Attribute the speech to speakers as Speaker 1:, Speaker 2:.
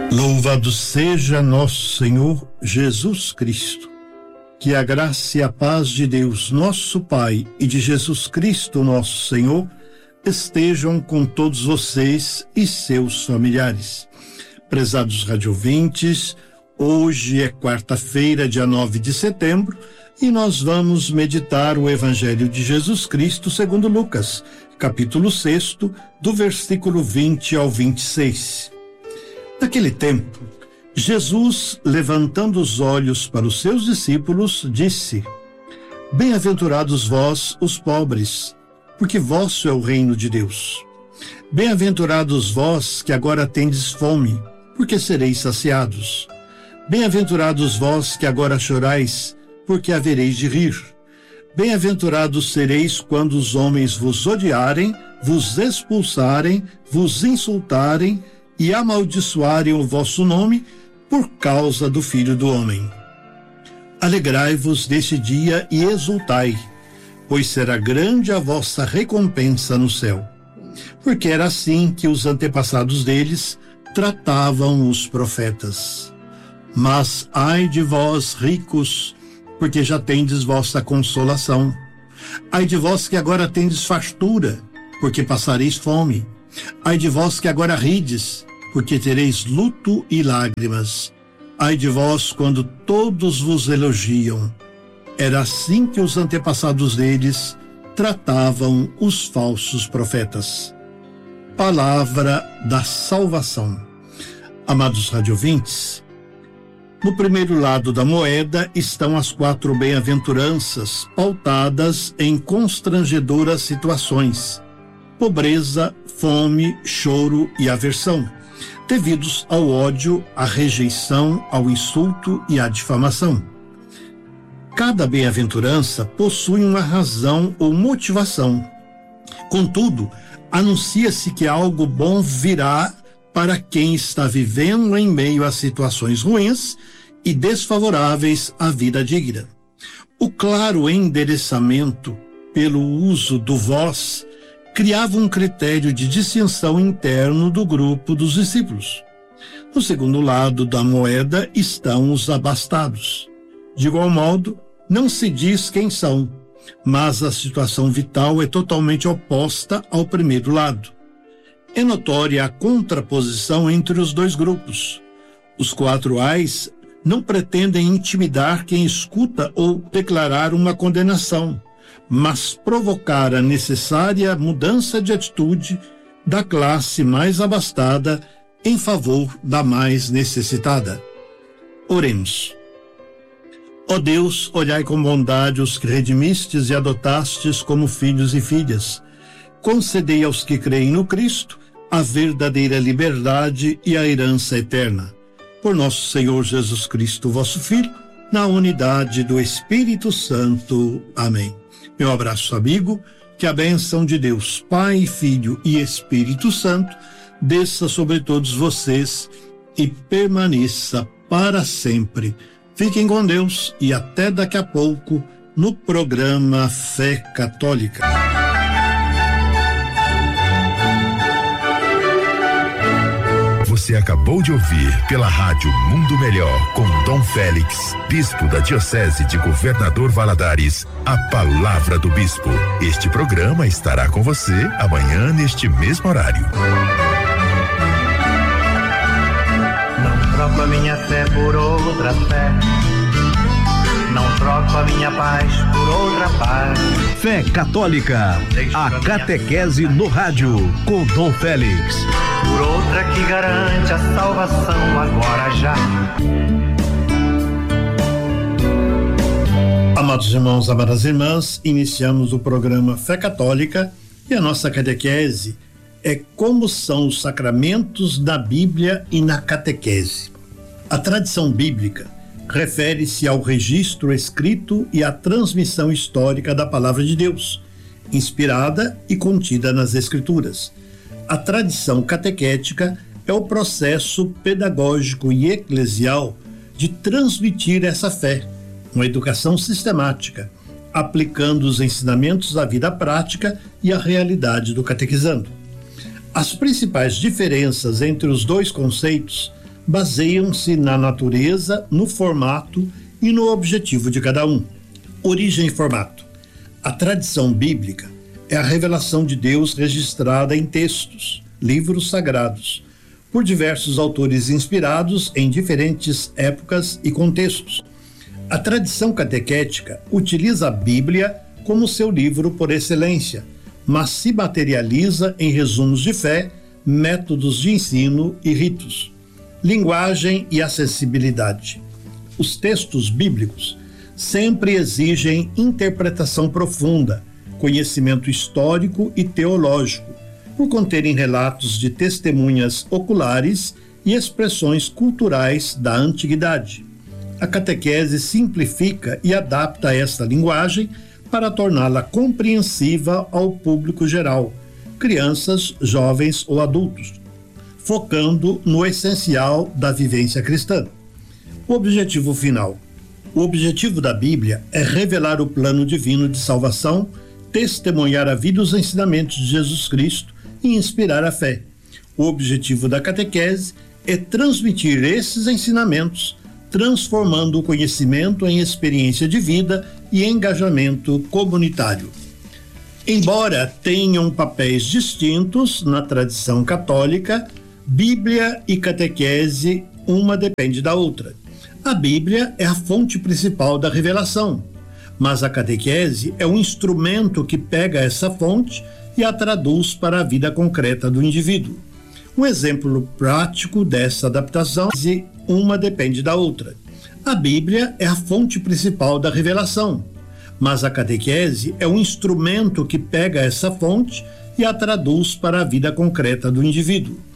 Speaker 1: Louvado seja nosso Senhor Jesus Cristo. Que a graça e a paz de Deus, nosso Pai, e de Jesus Cristo, nosso Senhor, estejam com todos vocês e seus familiares. Prezados radiovintes, hoje é quarta-feira, dia 9 de setembro, e nós vamos meditar o Evangelho de Jesus Cristo segundo Lucas, capítulo 6, do versículo 20 ao 26. Naquele tempo, Jesus, levantando os olhos para os seus discípulos, disse: Bem-aventurados vós, os pobres, porque vosso é o reino de Deus. Bem-aventurados vós que agora tendes fome, porque sereis saciados. Bem-aventurados vós que agora chorais, porque havereis de rir. Bem-aventurados sereis quando os homens vos odiarem, vos expulsarem, vos insultarem e amaldiçoarem o vosso nome por causa do Filho do Homem. Alegrai-vos desse dia e exultai, pois será grande a vossa recompensa no céu. Porque era assim que os antepassados deles tratavam os profetas. Mas ai de vós, ricos, porque já tendes vossa consolação. Ai de vós que agora tendes fartura, porque passareis fome. Ai de vós que agora rides, porque tereis luto e lágrimas. Ai de vós quando todos vos elogiam. Era assim que os antepassados deles tratavam os falsos profetas. Palavra da salvação. Amados radiovintes, no primeiro lado da moeda estão as 4 bem-aventuranças pautadas em constrangedoras situações: pobreza, fome, choro e aversão, devidos ao ódio, à rejeição, ao insulto e à difamação. Cada bem-aventurança possui uma razão ou motivação. Contudo, anuncia-se que algo bom virá para quem está vivendo em meio a situações ruins e desfavoráveis à vida digna. O claro endereçamento pelo uso do vós criava um critério de distinção interno do grupo dos discípulos. No segundo lado da moeda estão os abastados. De igual modo, não se diz quem são, mas a situação vital é totalmente oposta ao primeiro lado. É notória a contraposição entre os dois grupos. Os 4 ais não pretendem intimidar quem escuta ou declarar uma condenação, mas provocar a necessária mudança de atitude da classe mais abastada em favor da mais necessitada. Oremos. Ó Deus, olhai com bondade os que redimistes e adotastes como filhos e filhas. Concedei aos que creem no Cristo a verdadeira liberdade e a herança eterna. Por nosso Senhor Jesus Cristo, vosso Filho, na unidade do Espírito Santo. Amém. Meu abraço amigo, que a bênção de Deus, Pai, Filho e Espírito Santo, desça sobre todos vocês e permaneça para sempre. Fiquem com Deus e até daqui a pouco no programa Fé Católica.
Speaker 2: Você acabou de ouvir pela Rádio Mundo Melhor, com Dom Félix, bispo da Diocese de Governador Valadares, a Palavra do Bispo. Este programa estará com você amanhã neste mesmo horário.
Speaker 3: Não troco a minha fé por outra fé, não troco a minha paz por outra paz.
Speaker 4: Fé Católica, a catequese no rádio, com Dom Félix.
Speaker 3: Por outra que garante a salvação agora já.
Speaker 1: Amados irmãos, amadas irmãs, iniciamos o programa Fé Católica e a nossa catequese é como são os sacramentos da Bíblia e na catequese. A tradição bíblica refere-se ao registro escrito e à transmissão histórica da Palavra de Deus, inspirada e contida nas Escrituras. A tradição catequética é o processo pedagógico e eclesial de transmitir essa fé, uma educação sistemática, aplicando os ensinamentos à vida prática e à realidade do catequizando. As principais diferenças entre os dois conceitos baseiam-se na natureza, no formato e no objetivo de cada um. Origem e formato. A tradição bíblica é a revelação de Deus registrada em textos, livros sagrados, por diversos autores inspirados em diferentes épocas e contextos. A tradição catequética utiliza a Bíblia como seu livro por excelência, mas se materializa em resumos de fé, métodos de ensino e ritos. Linguagem e acessibilidade. Os textos bíblicos sempre exigem interpretação profunda, conhecimento histórico e teológico, por conterem relatos de testemunhas oculares e expressões culturais da antiguidade. A catequese simplifica e adapta esta linguagem para torná-la compreensiva ao público geral, crianças, jovens ou adultos, focando no essencial da vivência cristã. O objetivo final. O objetivo da Bíblia é revelar o plano divino de salvação, testemunhar a vida e os ensinamentos de Jesus Cristo e inspirar a fé. O objetivo da catequese é transmitir esses ensinamentos, transformando o conhecimento em experiência de vida e engajamento comunitário. Embora tenham papéis distintos na tradição católica, Bíblia e catequese, uma depende da outra. A Bíblia é a fonte principal da revelação, mas a catequese é um instrumento que pega essa fonte e a traduz para a vida concreta do indivíduo. Um exemplo prático dessa adaptação é uma depende da outra. A Bíblia é a fonte principal da revelação, mas a catequese é um instrumento que pega essa fonte e a traduz para a vida concreta do indivíduo.